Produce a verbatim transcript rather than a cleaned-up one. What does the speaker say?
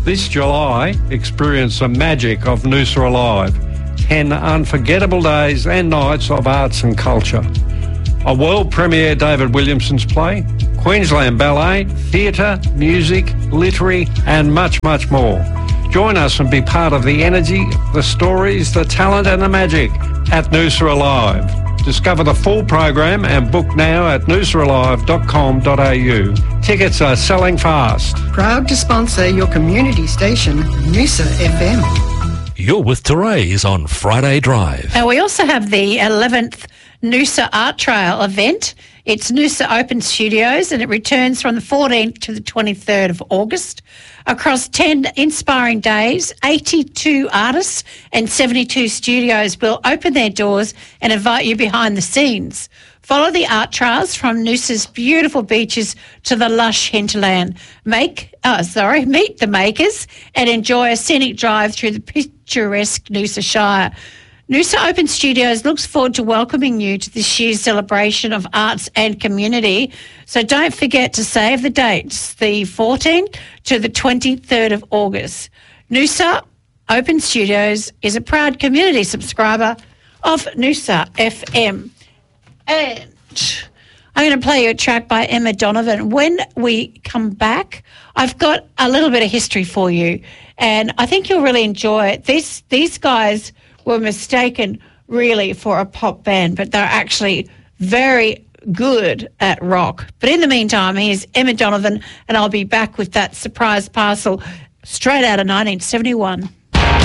This July, experience the magic of Noosa Alive. ten unforgettable days and nights of arts and culture. A world premiere David Williamson's play, Queensland Ballet, theatre, music, literary and much, much more. Join us and be part of the energy, the stories, the talent and the magic at Noosa Alive. Discover the full program and book now at noosa alive dot com dot a u. Tickets are selling fast. Proud to sponsor your community station, Noosa F M. You're with Therese on Friday Drive. Now, we also have the eleventh Noosa Art Trail event. It's Noosa Open Studios and it returns from the fourteenth to the twenty-third of August. Across ten inspiring days, eighty-two artists and seventy-two studios will open their doors and invite you behind the scenes. Follow the art trails from Noosa's beautiful beaches to the lush hinterland. Make, oh, sorry, meet the makers and enjoy a scenic drive through the picturesque Noosa Shire. Noosa Open Studios looks forward to welcoming you to this year's celebration of arts and community. So don't forget to save the dates, the fourteenth to the twenty-third of August. Noosa Open Studios is a proud community subscriber of Noosa F M. And I'm going to play you a track by Emma Donovan. When we come back, I've got a little bit of history for you, and I think you'll really enjoy it. These, these guys were mistaken really for a pop band, but they're actually very good at rock. But in the meantime, here's Emma Donovan, and I'll be back with that surprise parcel straight out of nineteen seventy-one.